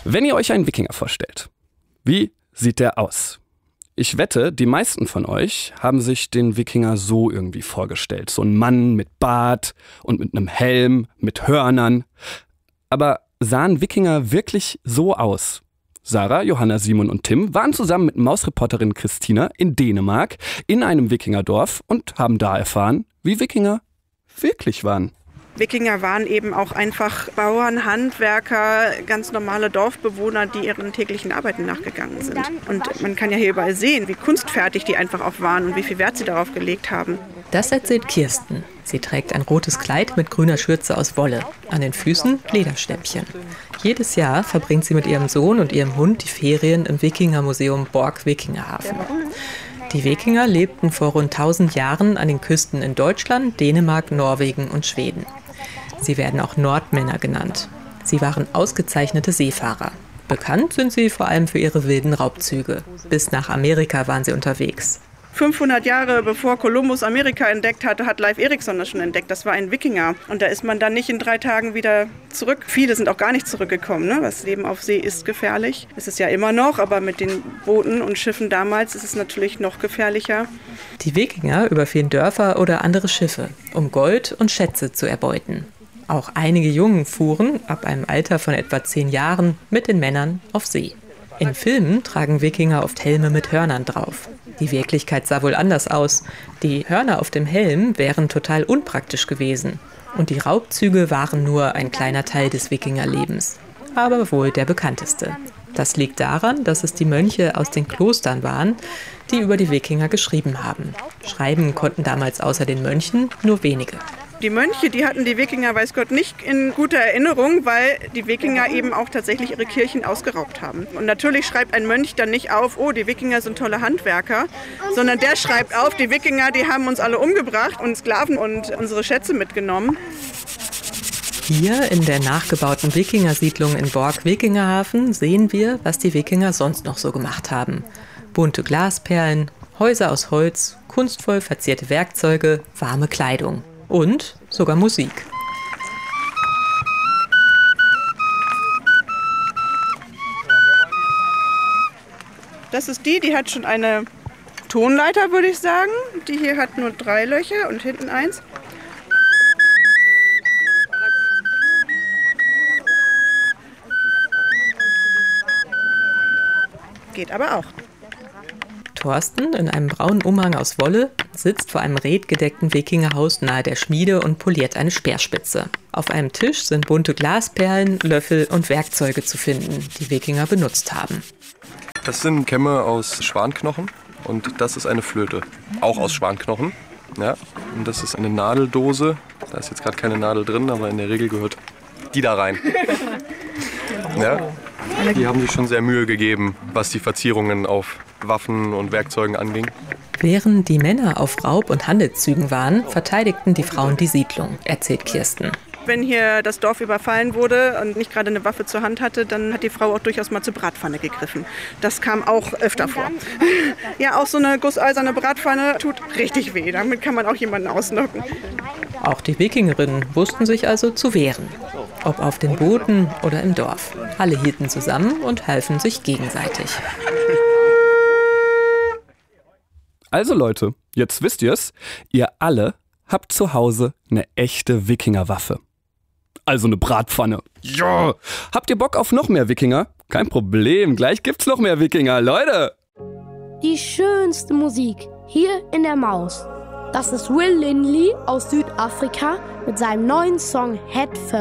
Wenn ihr euch einen Wikinger vorstellt, wie sieht der aus? Ich wette, die meisten von euch haben sich den Wikinger so irgendwie vorgestellt. So ein Mann mit Bart und mit einem Helm, mit Hörnern. Aber sahen Wikinger wirklich so aus? Sarah, Johanna, Simon und Tim waren zusammen mit Mausreporterin Christina in Dänemark in einem Wikingerdorf und haben da erfahren, wie Wikinger wirklich waren. Wikinger waren eben auch einfach Bauern, Handwerker, ganz normale Dorfbewohner, die ihren täglichen Arbeiten nachgegangen sind. Und man kann ja hier überall sehen, wie kunstfertig die einfach auch waren und wie viel Wert sie darauf gelegt haben. Das erzählt Kirsten. Sie trägt ein rotes Kleid mit grüner Schürze aus Wolle. An den Füßen Lederstäppchen. Jedes Jahr verbringt sie mit ihrem Sohn und ihrem Hund die Ferien im Wikingermuseum Borg-Wikingerhafen. Die Wikinger lebten vor rund 1000 Jahren an den Küsten in Deutschland, Dänemark, Norwegen und Schweden. Sie werden auch Nordmänner genannt. Sie waren ausgezeichnete Seefahrer. Bekannt sind sie vor allem für ihre wilden Raubzüge. Bis nach Amerika waren sie unterwegs. 500 Jahre bevor Kolumbus Amerika entdeckt hatte, hat Leif Erikson das schon entdeckt. Das war ein Wikinger. Und da ist man dann nicht in 3 Tagen wieder zurück. Viele sind auch gar nicht zurückgekommen. Ne? Das Leben auf See ist gefährlich. Es ist ja immer noch, aber mit den Booten und Schiffen damals ist es natürlich noch gefährlicher. Die Wikinger überfielen Dörfer oder andere Schiffe, um Gold und Schätze zu erbeuten. Auch einige Jungen fuhren, ab einem Alter von etwa 10 Jahren, mit den Männern auf See. In Filmen tragen Wikinger oft Helme mit Hörnern drauf. Die Wirklichkeit sah wohl anders aus. Die Hörner auf dem Helm wären total unpraktisch gewesen. Und die Raubzüge waren nur ein kleiner Teil des Wikingerlebens. Aber wohl der bekannteste. Das liegt daran, dass es die Mönche aus den Klostern waren, die über die Wikinger geschrieben haben. Schreiben konnten damals außer den Mönchen nur wenige. Die Mönche, die hatten die Wikinger, weiß Gott, nicht in guter Erinnerung, weil die Wikinger eben auch tatsächlich ihre Kirchen ausgeraubt haben. Und natürlich schreibt ein Mönch dann nicht auf, oh, die Wikinger sind tolle Handwerker, sondern der schreibt auf, die Wikinger, die haben uns alle umgebracht und Sklaven und unsere Schätze mitgenommen. Hier in der nachgebauten Wikingersiedlung in Borg-Wikingerhafen sehen wir, was die Wikinger sonst noch so gemacht haben. Bunte Glasperlen, Häuser aus Holz, kunstvoll verzierte Werkzeuge, warme Kleidung. Und sogar Musik. Das ist die hat schon eine Tonleiter, würde ich sagen. Die hier hat nur 3 Löcher und hinten 1. Geht aber auch. Thorsten, in einem braunen Umhang aus Wolle, sitzt vor einem redgedeckten Wikingerhaus nahe der Schmiede und poliert eine Speerspitze. Auf einem Tisch sind bunte Glasperlen, Löffel und Werkzeuge zu finden, die Wikinger benutzt haben. Das sind Kämme aus Schwanknochen und das ist eine Flöte, auch aus Schwanknochen. Ja, und das ist eine Nadeldose. Da ist jetzt gerade keine Nadel drin, aber in der Regel gehört die da rein. Ja, die haben sich schon sehr Mühe gegeben, was die Verzierungen auf Waffen und Werkzeugen anging. Während die Männer auf Raub- und Handelszügen waren, verteidigten die Frauen die Siedlung, erzählt Kirsten. Wenn hier das Dorf überfallen wurde und nicht gerade eine Waffe zur Hand hatte, dann hat die Frau auch durchaus mal zur Bratpfanne gegriffen. Das kam auch öfter vor. Ja, auch so eine gusseiserne Bratpfanne tut richtig weh. Damit kann man auch jemanden ausnocken. Auch die Wikingerinnen wussten sich also zu wehren. Ob auf den Booten oder im Dorf. Alle hielten zusammen und halfen sich gegenseitig. Also Leute, jetzt wisst ihr's, ihr alle habt zu Hause eine echte Wikingerwaffe. Also eine Bratpfanne. Ja! Habt ihr Bock auf noch mehr Wikinger? Kein Problem, gleich gibt's noch mehr Wikinger, Leute! Die schönste Musik hier in der Maus. Das ist Will Lindley aus Südafrika mit seinem neuen Song Head First.